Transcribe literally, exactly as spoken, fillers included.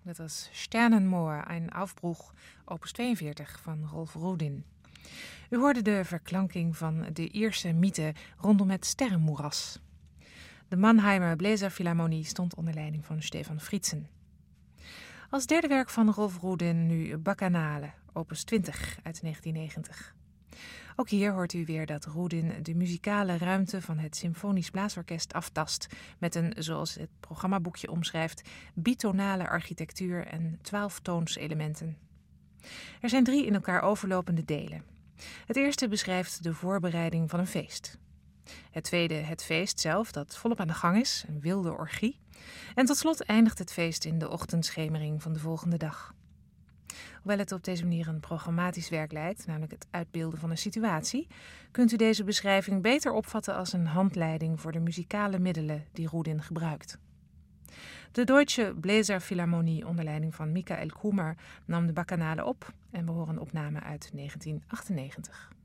Dat was Sternenmoor, een Aufbruch, opus tweeënveertig van Rolf Rudin. U hoorde de verklanking van de Ierse mythe rondom het sterrenmoeras. De Mannheimer Bläserphilharmonie stond onder leiding van Stefan Fritzen. Als derde werk van Rolf Rudin nu Bacchanale, opus twintig uit negentien negentig. Ook hier hoort u weer dat Rudin de muzikale ruimte van het Symfonisch Blaasorkest aftast met een, zoals het programmaboekje omschrijft, bitonale architectuur en twaalftoonselementen. Er zijn drie in elkaar overlopende delen. Het eerste beschrijft de voorbereiding van een feest. Het tweede het feest zelf, dat volop aan de gang is, een wilde orgie. En tot slot eindigt het feest in de ochtendschemering van de volgende dag. Hoewel het op deze manier een programmatisch werk lijkt, namelijk het uitbeelden van een situatie, kunt u deze beschrijving beter opvatten als een handleiding voor de muzikale middelen die Rudin gebruikt. De Deutsche Bläserphilharmonie onder leiding van Michael Kummer nam de Bacchanale op en we horen een opname uit negentien achtennegentig.